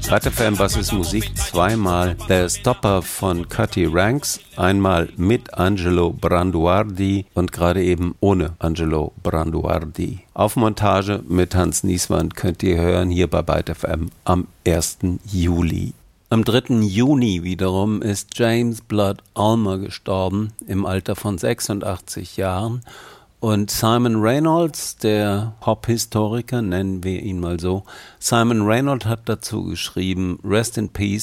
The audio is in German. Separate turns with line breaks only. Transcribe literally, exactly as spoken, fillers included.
Byte F M, was ist Musik? Zweimal der Stopper von Cutty Ranks, einmal mit Angelo Branduardi und gerade eben ohne Angelo Branduardi. Auf Montage mit Hans Nieswand könnt ihr hören hier bei Byte F M am ersten Juli. Am dritten Juni wiederum ist James Blood Ulmer gestorben im Alter von sechsundachtzig Jahren. Und Simon Reynolds, der Pop-Historiker, nennen wir ihn mal so, Simon Reynolds hat dazu geschrieben, Rest in Peace,